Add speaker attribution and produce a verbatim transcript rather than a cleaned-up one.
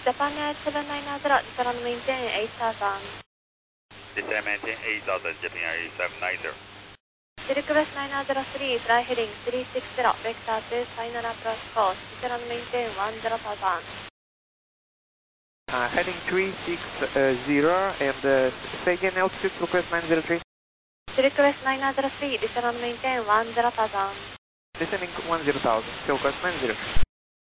Speaker 1: Japan seven nine zero, descend maintain eight thousand.
Speaker 2: Descend maintain eight thousand, Japan Air seven nine zero.
Speaker 1: Request nine zero three, fly heading three six zero, vector two, final approach course, descend maintain one zero thousand.
Speaker 3: Uh, heading three six zero, and uh, say again altitude, request nine zero three.
Speaker 1: Request nine zero three, descend maintain one zero thousand.
Speaker 3: Descending one zero thousand, request nine zero three.